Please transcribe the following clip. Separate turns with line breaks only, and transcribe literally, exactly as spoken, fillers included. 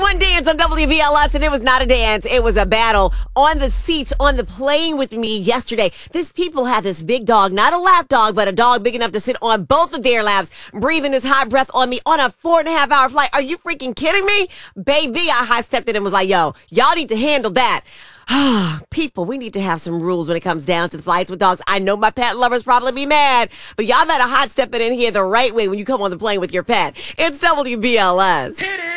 One dance on W B L S, and it was not a dance. It was a battle on the seats on the plane with me yesterday. These people had this big dog, not a lap dog, but a dog big enough to sit on both of their laps, breathing his hot breath on me on a four and a half hour flight. Are you freaking kidding me? Baby, I high stepped it and was like, yo, y'all need to handle that. People, we need to have some rules when it comes down to the flights with dogs. I know my pet lovers probably be mad, but y'all better hot step it in here the right way when you come on the plane with your pet. It's W B L S.